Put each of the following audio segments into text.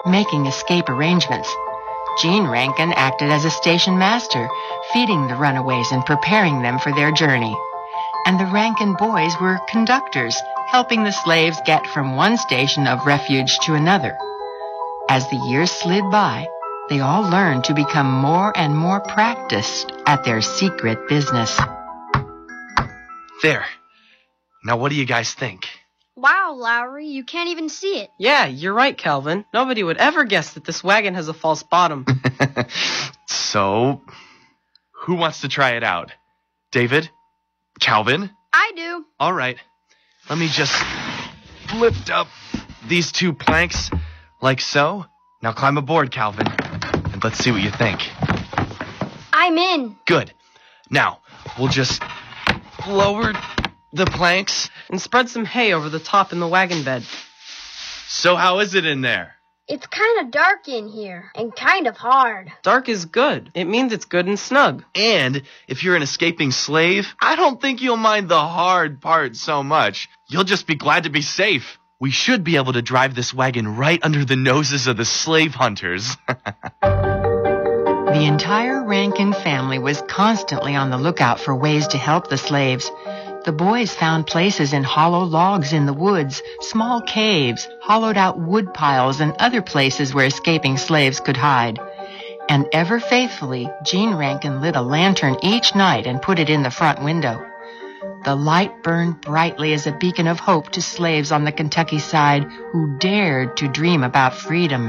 making escape arrangements. Gene Rankin acted as a station master, feeding the runaways and preparing them for their journey. And the Rankin boys were conductors, helping the slaves get from one station of refuge to another. As the years slid by, they all learned to become more and more practiced at their secret business. There. Now what do you guys think? Wow, Lowry, you can't even see it. Yeah, you're right, Calvin. Nobody would ever guess that this wagon has a false bottom. So, who wants to try it out? David? Calvin? I do. All right. Let me just lift up these 2 planks like so. Now climb aboard, Calvin, and let's see what you think. I'm in. Good. Now, we'll just lower the planks. And spread some hay over the top in the wagon bed. So how is it in there? It's kind of dark in here and kind of hard. Dark is good. It means it's good and snug. And if you're an escaping slave, I don't think you'll mind the hard part so much. You'll just be glad to be safe. We should be able to drive this wagon right under the noses of the slave hunters. The entire Rankin family was constantly on the lookout for ways to help the slaves. The boys found places in hollow logs in the woods, small caves, hollowed-out wood piles, and other places where escaping slaves could hide. And ever faithfully, Gene Rankin lit a lantern each night and put it in the front window. The light burned brightly as a beacon of hope to slaves on the Kentucky side who dared to dream about freedom.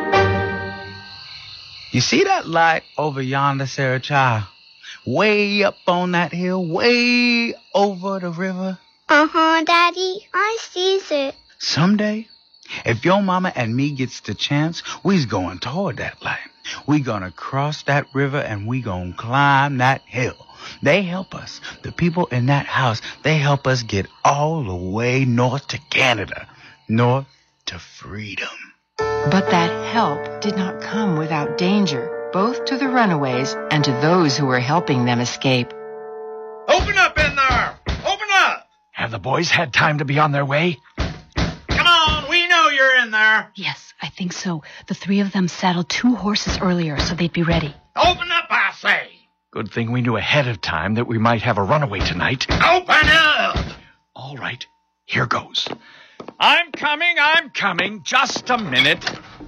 You see that light over yonder, Sarah Child? Way up on that hill, way over the river. Uh-huh, Daddy. I sees it. Someday, if your mama and me gets the chance, we's going toward that light. We gonna cross that river and we gonna climb that hill. They help us. The people in that house, they help us get all the way north to Canada. North to freedom. But that help did not come without danger, both to the runaways and to those who were helping them escape. Open up in there! Open up! Have the boys had time to be on their way? Come on, we know you're in there. Yes, I think so. The 3 of them saddled 2 horses earlier, so they'd be ready. Open up, I say. Good thing we knew ahead of time that we might have a runaway tonight. Open up! All right, here goes. I'm coming. Just a minute.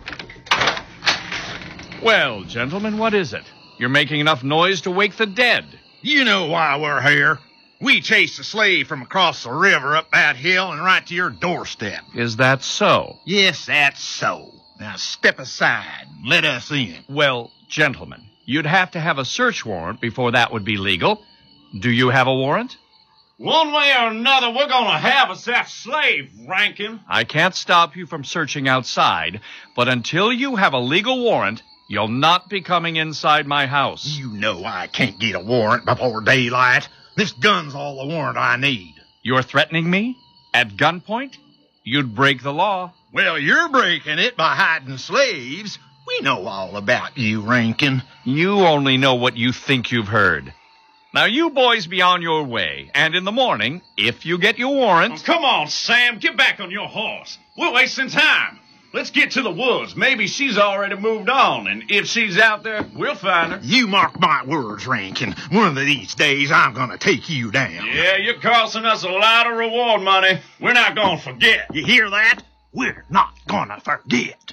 Well, gentlemen, what is it? You're making enough noise to wake the dead. You know why we're here. We chased a slave from across the river up that hill and right to your doorstep. Is that so? Yes, that's so. Now step aside and let us in. Well, gentlemen, you'd have to have a search warrant before that would be legal. Do you have a warrant? One way or another, we're gonna have us that slave, Rankin. I can't stop you from searching outside, but until you have a legal warrant, you'll not be coming inside my house. You know I can't get a warrant before daylight. This gun's all the warrant I need. You're threatening me? At gunpoint? You'd break the law. Well, you're breaking it by hiding slaves. We know all about you, Rankin. You only know what you think you've heard. Now, you boys be on your way, and in the morning, if you get your warrant... Oh, come on, Sam, get back on your horse. We're wasting time. Let's get to the woods. Maybe she's already moved on, and if she's out there, we'll find her. You mark my words, Rankin. One of these days, I'm gonna take you down. Yeah, you're costing us a lot of reward money. We're not gonna forget. You hear that? We're not gonna forget.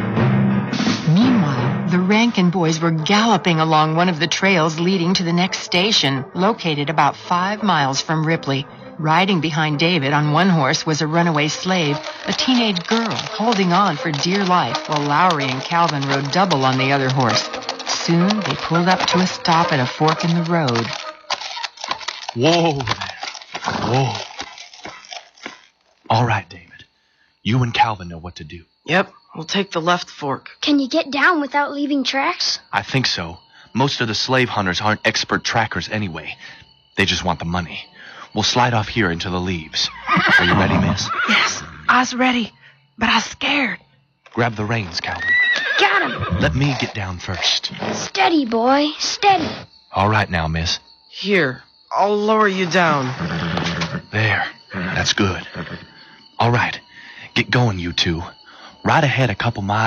Meanwhile, the Rankin boys were galloping along one of the trails leading to the next station, located about 5 miles from Ripley. Riding behind David on one horse was a runaway slave, a teenage girl holding on for dear life, while Lowry and Calvin rode double on the other horse. Soon they pulled up to a stop at a fork in the road. Whoa there. Whoa. All right, David. You and Calvin know what to do. Yep, we'll take the left fork. Can you get down without leaving tracks? I think so. Most of the slave hunters aren't expert trackers anyway. They just want the money. We'll slide off here into the leaves. Are you ready, miss? Yes, I was ready, but I was scared. Grab the reins, Calvin. Got him. Let me get down first. Steady, boy. Steady. All right now, miss. Here, I'll lower you down. There. That's good. All right. Get going, you two. Right ahead a couple miles.